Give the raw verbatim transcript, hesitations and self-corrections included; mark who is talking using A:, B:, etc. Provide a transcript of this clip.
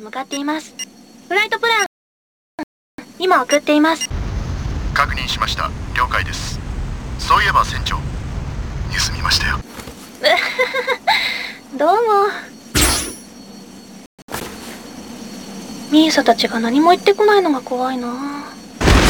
A: 向かっています。フライトプラン今送っています。
B: 確認しました。了解です。そういえば船長、ニュース見ましたよ。
A: どうも。ミーサたちが何も言ってこないのが怖いな。